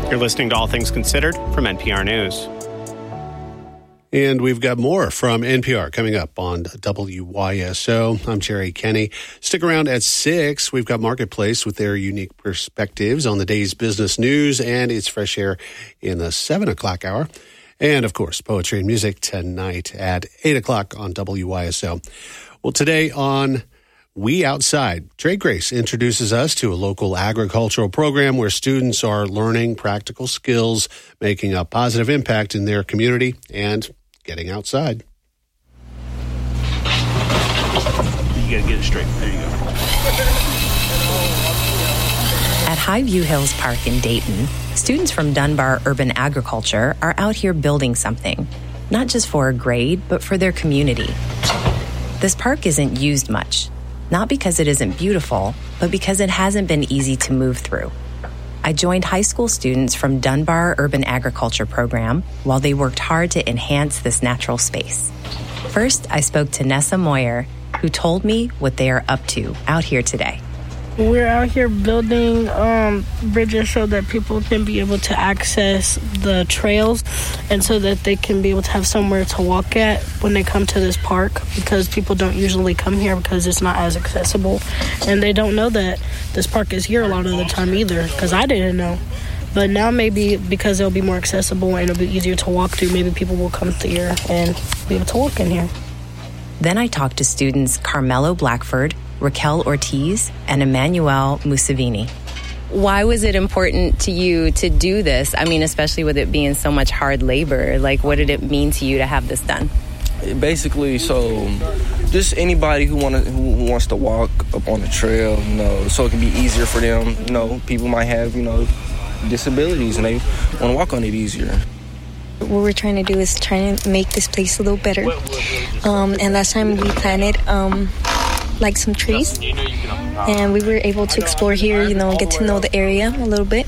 You're listening to All Things Considered from NPR News. And we've got more from NPR coming up on WYSO. I'm Jerry Kenny. Stick around at 6. We've got Marketplace with their unique perspectives on the day's business news, and it's Fresh Air in the 7 o'clock hour. And, of course, Poetry and Music tonight at 8 o'clock on WYSO. Well, today on We Outside, Trey Grace introduces us to a local agricultural program where students are learning practical skills, making a positive impact in their community, and getting outside. You gotta get it straight. There you go. At Highview Hills Park in Dayton, students from Dunbar Urban Agriculture are out here building something, not just for a grade, but for their community. This park isn't used much, not because it isn't beautiful, but because it hasn't been easy to move through. I joined high school students from Dunbar Urban Agriculture program while they worked hard to enhance this natural space. First, I spoke to Nessa Moyer, who told me what they are up to out here today. We're out here building bridges so that people can be able to access the trails and so that they can be able to have somewhere to walk at when they come to this park, because people don't usually come here because it's not as accessible. And they don't know that this park is here a lot of the time either, because I didn't know. But now maybe because it'll be more accessible and it'll be easier to walk through, maybe people will come through here and be able to walk in here. Then I talked to students Carmelo Blackford, Raquel Ortiz, and Emmanuel Musavini. Why was it important to you to do this? I mean, especially with it being so much hard labor. Like, what did it mean to you to have this done? Basically, so just anybody who wants to walk up on the trail, so it can be easier for them. People might have, disabilities and they want to walk on it easier. What we're trying to do is trying to make this place a little better. And last time we planted some trees, and we were able to explore here, get to know the area a little bit.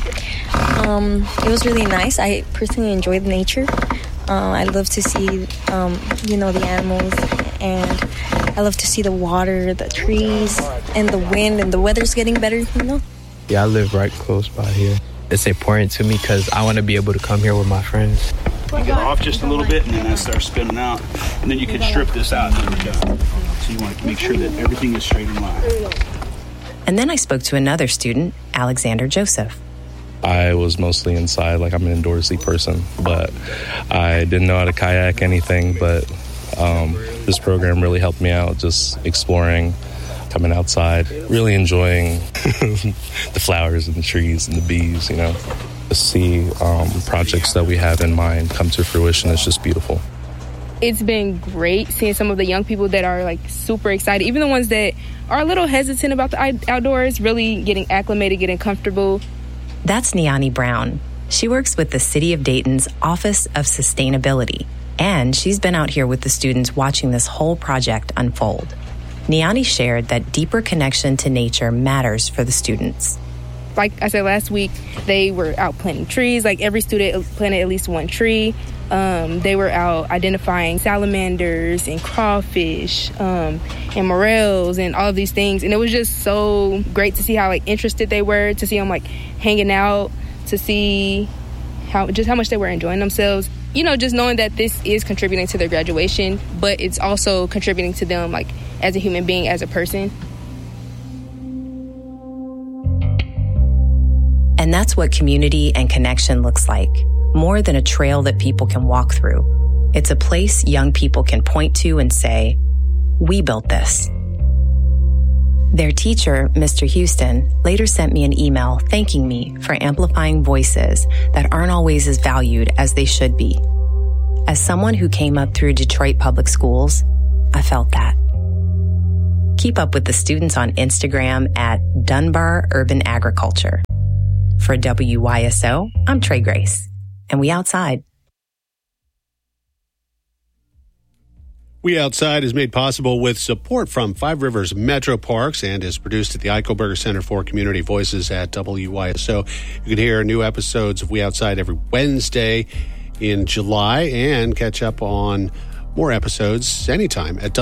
It was really nice. I personally enjoy the nature. I love to see, the animals, and I love to see the water, the trees, and the wind, and the weather's getting better, Yeah, I live right close by here. It's important to me because I want to be able to come here with my friends. You get off just a little bit, and then that starts spinning out. And then you can strip this out and then you're done. So you want to make sure that everything is straight in line. And then I spoke to another student, Alexander Joseph. I was mostly inside, I'm an indoorsy person, but I didn't know how to kayak anything, but this program really helped me out, just exploring, coming outside, really enjoying the flowers and the trees and the bees, To see projects that we have in mind come to fruition is just beautiful. It's been great seeing some of the young people that are super excited, even the ones that are a little hesitant about the outdoors, really getting acclimated, getting comfortable. That's Niani Brown. She works with the City of Dayton's Office of Sustainability, and she's been out here with the students watching this whole project unfold. Niani shared that deeper connection to nature matters for the students. Like I said last week, they were out planting trees. Every student planted at least one tree. They were out identifying salamanders and crawfish and morels and all of these things. And it was just so great to see how interested they were, to see them hanging out, to see how much they were enjoying themselves. Just knowing that this is contributing to their graduation, but it's also contributing to them as a human being, as a person. And that's what community and connection looks like. More than a trail that people can walk through. It's a place young people can point to and say, we built this. Their teacher, Mr. Houston, later sent me an email thanking me for amplifying voices that aren't always as valued as they should be. As someone who came up through Detroit Public Schools, I felt that. Keep up with the students on Instagram at Dunbar Urban Agriculture. For WYSO, I'm Trey Grace, and we outside. We Outside is made possible with support from Five Rivers Metro Parks and is produced at the Eichelberger Center for Community Voices at WYSO. You can hear new episodes of We Outside every Wednesday in July and catch up on more episodes anytime at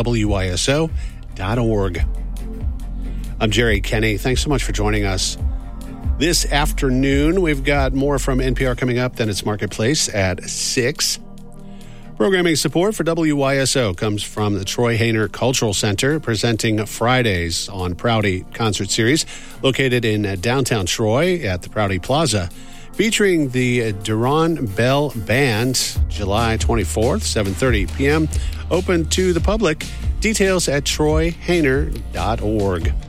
WYSO.org. I'm Jerry Kenny. Thanks so much for joining us. this afternoon. We've got more from NPR coming up. Then it's Marketplace at 6. Programming support for WYSO comes from the Troy Hayner Cultural Center, presenting Fridays on Prouty concert series, located in downtown Troy at the Prouty Plaza, featuring the Duran Bell Band, July 24th, 7:30 p.m., open to the public. Details at troyhayner.org.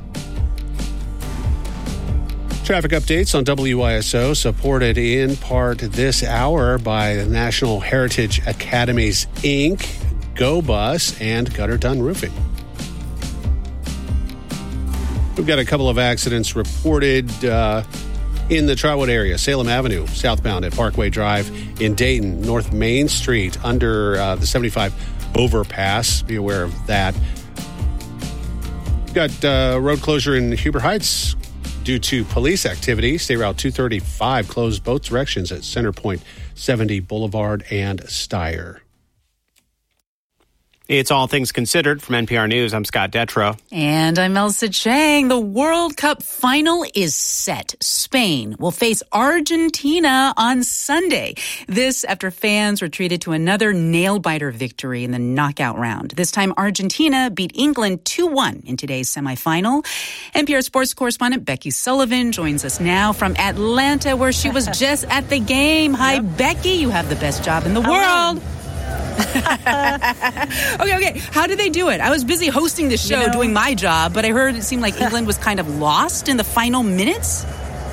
Traffic updates on WYSO, supported in part this hour by the National Heritage Academies, Inc., Go Bus, and Gutter Done Roofing. We've got a couple of accidents reported in the Trotwood area. Salem Avenue, southbound at Parkway Drive in Dayton, North Main Street, under the 75 overpass. Be aware of that. We've got road closure in Huber Heights due to police activity. State Route 235 closed both directions at Centerpoint 70 Boulevard and Steyer. It's All Things Considered from NPR News. I'm Scott Detrow. And I'm Elsa Chang. The World Cup final is set. Spain will face Argentina on Sunday. This after fans were treated to another nail-biter victory in the knockout round. This time, Argentina beat England 2-1 in today's semifinal. NPR sports correspondent Becky Sullivan joins us now from Atlanta, where she was just at the game. Hi, Becky. You have the best job in the world. Okay. How did they do it? I was busy hosting the show, doing my job, but I heard it seemed like England was kind of lost in the final minutes.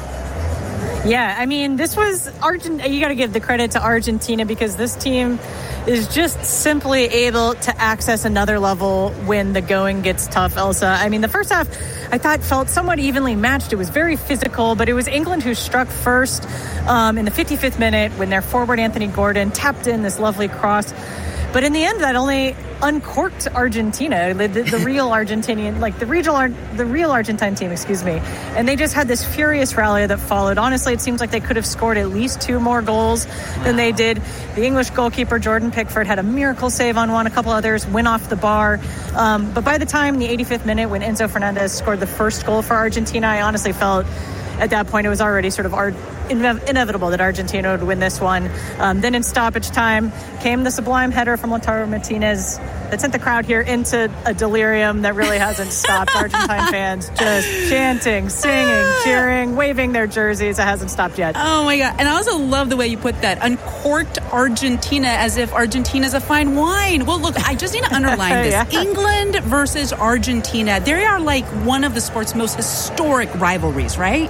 Yeah, I mean, this was you got to give the credit to Argentina, because this team is just simply able to access another level when the going gets tough, Elsa. I mean, the first half, I thought, felt somewhat evenly matched. It was very physical, but it was England who struck first in the 55th minute when their forward Anthony Gordon tapped in this lovely cross. But in the end, that only uncorked Argentina, the real Argentinian, like the real Argentine team, and they just had this furious rally that followed. Honestly, it seems like they could have scored at least 2 more goals than they did. The English goalkeeper Jordan Pickford had a miracle save on one. A couple others went off the bar. But by the time in the 85th minute, when Enzo Fernandez scored the first goal for Argentina, I honestly felt at that point it was already sort of inevitable that Argentina would win this one. Then in stoppage time came the sublime header from Lautaro Martinez that sent the crowd here into a delirium that really hasn't stopped. Argentine fans just chanting, singing, cheering, waving their jerseys. It hasn't stopped yet. Oh my God. And I also love the way you put that. Uncorked Argentina, as if Argentina's a fine wine. Well, look, I just need to underline this. Yeah. England versus Argentina. They are like one of the sport's most historic rivalries, right?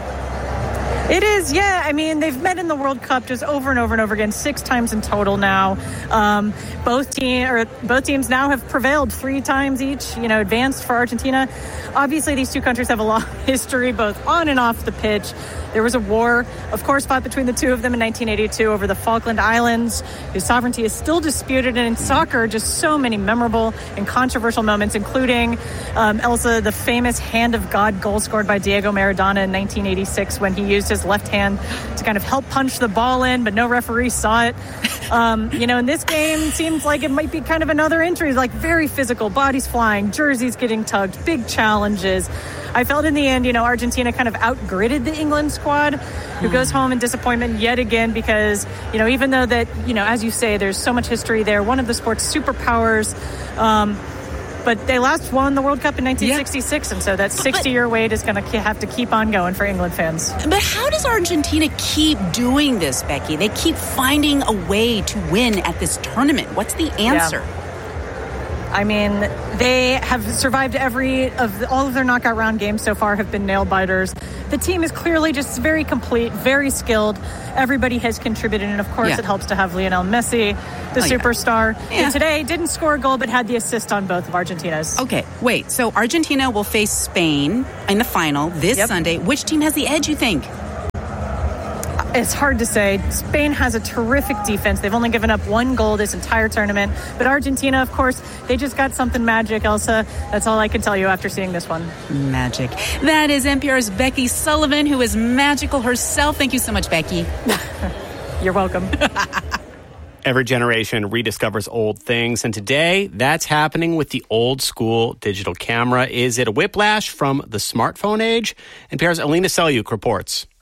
It is, yeah. I mean, they've met in the World Cup just over and over and over again, 6 times in total now. Both teams now have prevailed 3 times each, advanced for Argentina. Obviously, these two countries have a long history, both on and off the pitch. There was a war, of course, fought between the two of them in 1982 over the Falkland Islands, whose sovereignty is still disputed. And in soccer, just so many memorable and controversial moments, including, Elsa, the famous hand of God goal scored by Diego Maradona in 1986 when he used his left hand to kind of help punch the ball in, but no referee saw it. In this game, seems like it might be kind of another entry, like very physical, bodies flying, jerseys getting tugged, big challenges. I felt in the end, Argentina kind of outgritted the England squad, who goes home in disappointment yet again because, even though that, as you say, there's so much history there, one of the sport's superpowers, but they last won the World Cup in 1966, and so that 60-year wait is going to have to keep on going for England fans. But how does Argentina keep doing this, Becky? They keep finding a way to win at this tournament. What's the answer? Yeah. I mean, they have survived all of their knockout round games so far have been nail biters. The team is clearly just very complete, very skilled. Everybody has contributed, and of course it helps to have Lionel Messi, the superstar. Yeah. And today didn't score a goal, but had the assist on both of Argentina's. Okay, wait. So Argentina will face Spain in the final this Sunday. Which team has the edge, you think? It's hard to say. Spain has a terrific defense. They've only given up 1 goal this entire tournament. But Argentina, of course, they just got something magic, Elsa. That's all I can tell you after seeing this one. Magic. That is NPR's Becky Sullivan, who is magical herself. Thank you so much, Becky. You're welcome. Every generation rediscovers old things, and today that's happening with the old school digital camera. Is it a whiplash from the smartphone age? NPR's Alina Selyuk reports.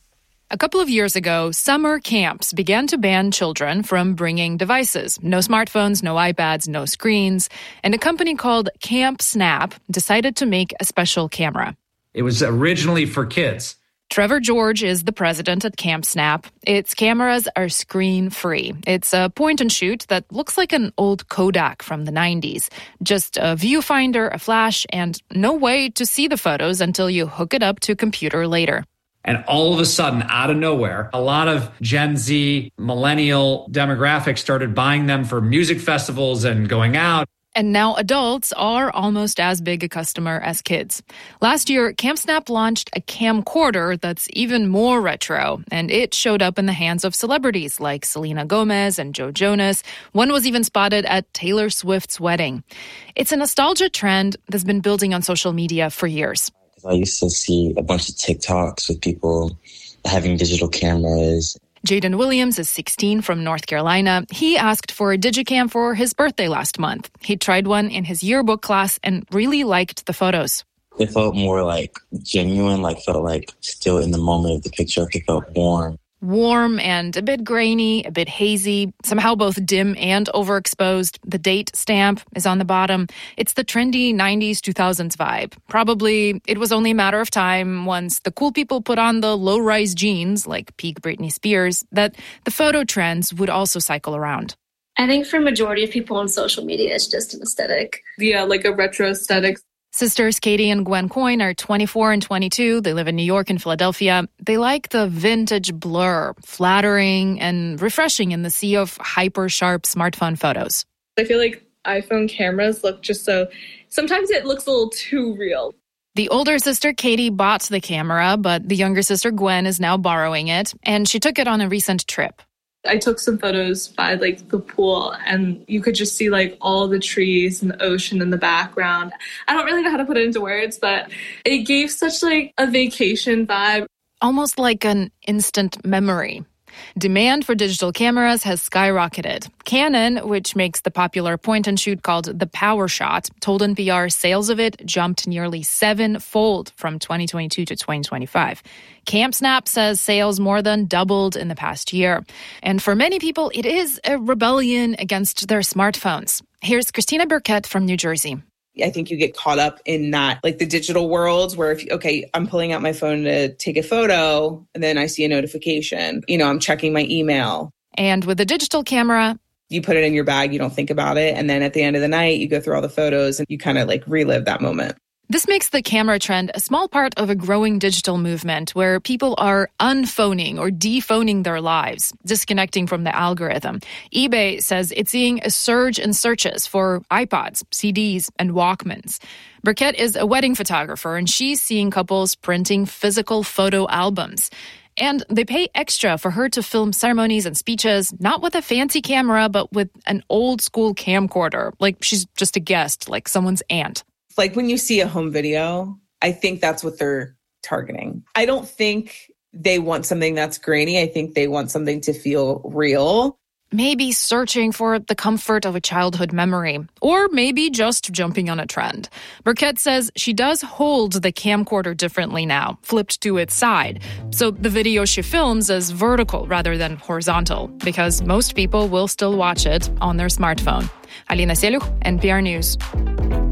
A couple of years ago, summer camps began to ban children from bringing devices. No smartphones, no iPads, no screens. And a company called Camp Snap decided to make a special camera. It was originally for kids. Trevor George is the president at Camp Snap. Its cameras are screen-free. It's a point-and-shoot that looks like an old Kodak from the 90s. Just a viewfinder, a flash, and no way to see the photos until you hook it up to a computer later. And all of a sudden, out of nowhere, a lot of Gen Z, millennial demographics started buying them for music festivals and going out. And now adults are almost as big a customer as kids. Last year, Camp Snap launched a camcorder that's even more retro, and it showed up in the hands of celebrities like Selena Gomez and Joe Jonas. One was even spotted at Taylor Swift's wedding. It's a nostalgia trend that's been building on social media for years. I used to see a bunch of TikToks with people having digital cameras. Jaden Williams is 16 from North Carolina. He asked for a Digicam for his birthday last month. He tried one in his yearbook class and really liked the photos. It felt more like genuine, felt like still in the moment of the picture. It felt warm. Warm and a bit grainy, a bit hazy, somehow both dim and overexposed. The date stamp is on the bottom. It's the trendy 90s, 2000s vibe. Probably it was only a matter of time once the cool people put on the low-rise jeans, like peak Britney Spears, that the photo trends would also cycle around. I think for a majority of people on social media, it's just an aesthetic. Yeah, like a retro aesthetic. Sisters Katie and Gwen Coyne are 24 and 22. They live in New York and Philadelphia. They like the vintage blur, flattering and refreshing in the sea of hyper-sharp smartphone photos. I feel like iPhone cameras look just so... Sometimes it looks a little too real. The older sister Katie bought the camera, but the younger sister Gwen is now borrowing it, and she took it on a recent trip. I took some photos by the pool, and you could just see all the trees and the ocean in the background. I don't really know how to put it into words, but it gave such a vacation vibe. Almost like an instant memory. Demand for digital cameras has skyrocketed. Canon, which makes the popular point-and-shoot called the PowerShot, told NPR sales of it jumped nearly 7-fold from 2022 to 2025. Camp Snap says sales more than doubled in the past year. And for many people, it is a rebellion against their smartphones. Here's Christina Burkett from New Jersey. I think you get caught up in that, the digital worlds where I'm pulling out my phone to take a photo and then I see a notification. I'm checking my email. And with a digital camera, you put it in your bag, you don't think about it. And then at the end of the night, you go through all the photos and you kind of relive that moment. This makes the camera trend a small part of a growing digital movement where people are unphoning or dephoning their lives, disconnecting from the algorithm. eBay says it's seeing a surge in searches for iPods, CDs, and Walkmans. Burkett is a wedding photographer, and she's seeing couples printing physical photo albums. And they pay extra for her to film ceremonies and speeches, not with a fancy camera, but with an old-school camcorder, like she's just a guest, like someone's aunt. When you see a home video, I think that's what they're targeting. I don't think they want something that's grainy. I think they want something to feel real. Maybe searching for the comfort of a childhood memory, or maybe just jumping on a trend. Burkett says she does hold the camcorder differently now, flipped to its side. So the video she films is vertical rather than horizontal, because most people will still watch it on their smartphone. Alina Seluch, NPR News.